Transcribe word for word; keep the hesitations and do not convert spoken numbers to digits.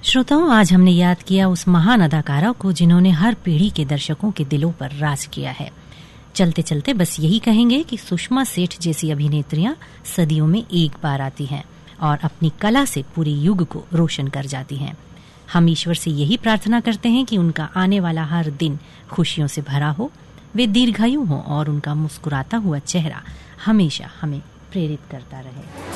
श्रोताओं, आज हमने याद किया उस महान अदाकारा को जिन्होंने हर पीढ़ी के दर्शकों के दिलों पर राज किया है। चलते चलते बस यही कहेंगे कि सुषमा सेठ जैसी अभिनेत्रियां सदियों में एक बार आती हैं और अपनी कला से पूरे युग को रोशन कर जाती हैं। हम ईश्वर से यही प्रार्थना करते हैं कि उनका आने वाला हर दिन खुशियों से भरा हो, वे दीर्घायु हों और उनका मुस्कुराता हुआ चेहरा हमेशा हमें प्रेरित करता रहे।